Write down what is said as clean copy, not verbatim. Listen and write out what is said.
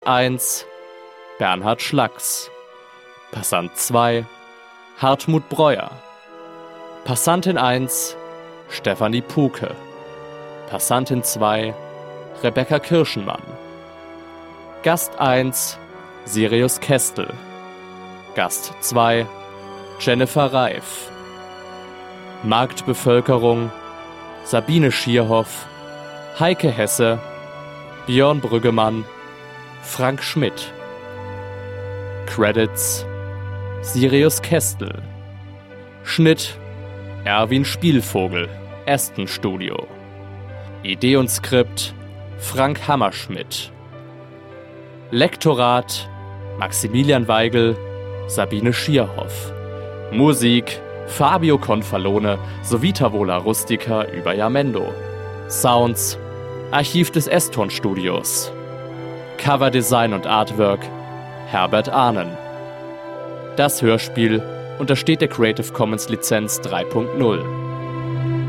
1 Bernhard Schlacks. Passant 2 Hartmut Breuer. Passantin 1 Stefanie Puke. Passantin 2 Rebecca Kirschenmann. Gast 1 Sirius Kestel. Gast 2 Jennifer Reif. Marktbevölkerung Sabine Schierhoff, Heike Hesse, Björn Brüggemann, Frank Schmidt. Credits Sirius Kestel. Schnitt Erwin Spielvogel, Aston Studio. Idee und Skript Frank Hammerschmidt. Lektorat Maximilian Weigel, Sabine Schierhoff. Musik Fabio Confalone sowie Tavola Rustica über Jamendo. Sounds Archiv des S-Ton-Studios. Coverdesign und Artwork Herbert Ahnen. Das Hörspiel untersteht der Creative Commons Lizenz 3.0.